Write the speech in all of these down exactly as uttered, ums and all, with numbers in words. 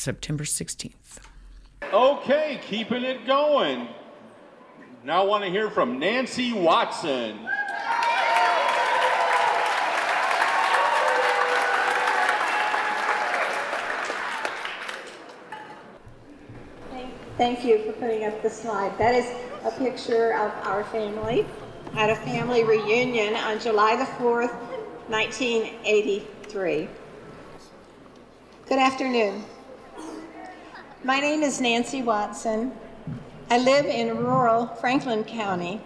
September sixteenth. Okay, keeping it going. Now I want to hear from Nancy Watson. Thank you for putting up the slide. That is a picture of our family at a family reunion on July the fourth, nineteen eighty-three. Good afternoon. My name is Nancy Watson. I live in rural Franklin County,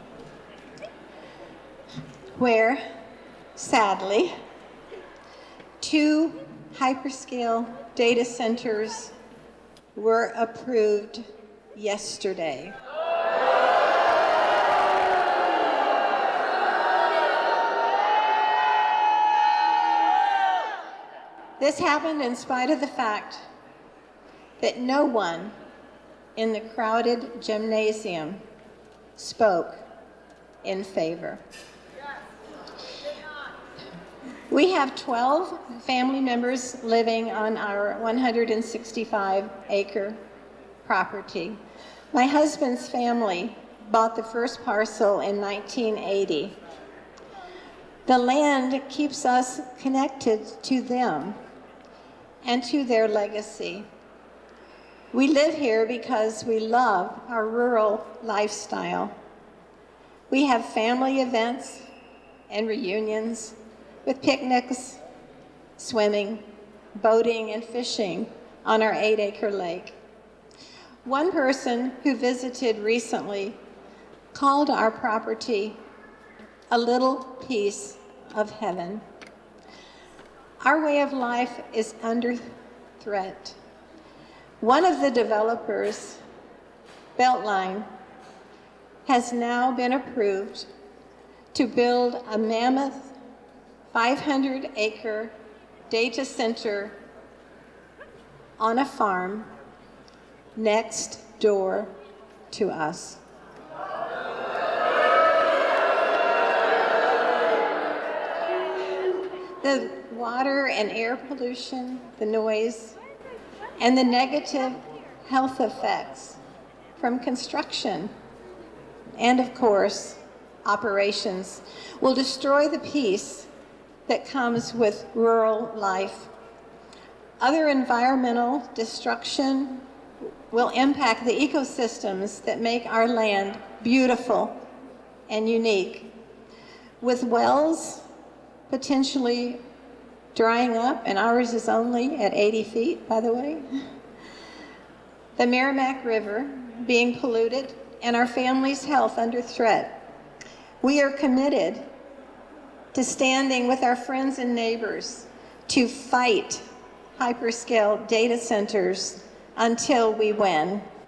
where, sadly, two hyperscale data centers were approved yesterday. This happened in spite of the fact that no one in the crowded gymnasium spoke in favor. We have twelve family members living on our one hundred sixty-five acre property. My husband's family bought the first parcel in nineteen eighty. The land keeps us connected to them and to their legacy. We live here because we love our rural lifestyle. We have family events and reunions with picnics, swimming, boating, and fishing on our eight acre lake. One person who visited recently called our property a little piece of heaven. Our way of life is under threat. One of the developers, Beltline, has now been approved to build a mammoth five hundred acre data center on a farm next door to us. The water and air pollution, the noise, and the negative health effects from construction and, of course, operations will destroy the peace that comes with rural life. Other environmental destruction will impact the ecosystems that make our land beautiful and unique. With wells potentially drying up, and ours is only at eighty feet, by the way, the Merrimack River being polluted, and our family's health under threat, we are committed to standing with our friends and neighbors to fight hyperscale data centers until we win.